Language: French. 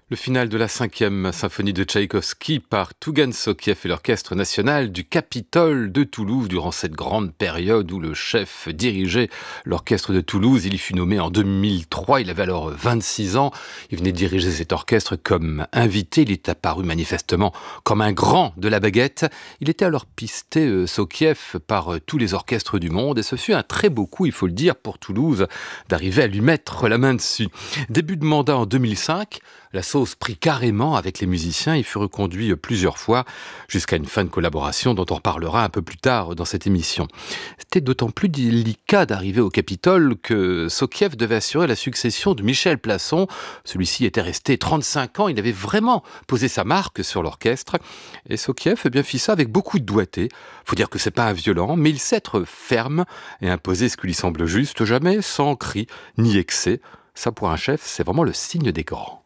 Le final de la 5e symphonie de Tchaïkovski par Tougan Sokiev et l'Orchestre national du Capitole de Toulouse durant cette grande période où le chef dirigeait l'orchestre de Toulouse. Il y fut nommé en 2003, il avait alors 26 ans. Il venait diriger cet orchestre comme invité. Il est apparu manifestement comme un grand de la baguette. Il était alors pisté, Sokiev, par tous les orchestres du monde et ce fut un très beau coup, il faut le dire, pour Toulouse d'arriver à lui mettre la main dessus. Début de mandat en 2005, la sauce prit carrément avec les musiciens. Il fut reconduit plusieurs fois jusqu'à une fin de collaboration dont on reparlera un peu plus tard dans cette émission. C'était d'autant plus délicat d'arriver au Capitole que Sokiev devait assurer la succession de Michel Plasson. Celui-ci était resté 35 ans. Il avait vraiment posé sa marque sur l'orchestre. Et Sokiev fit ça avec beaucoup de doigté. Faut dire que c'est pas un violent, mais il sait être ferme et imposer ce qui lui semble juste, jamais sans cri ni excès. Ça, pour un chef, c'est vraiment le signe des grands.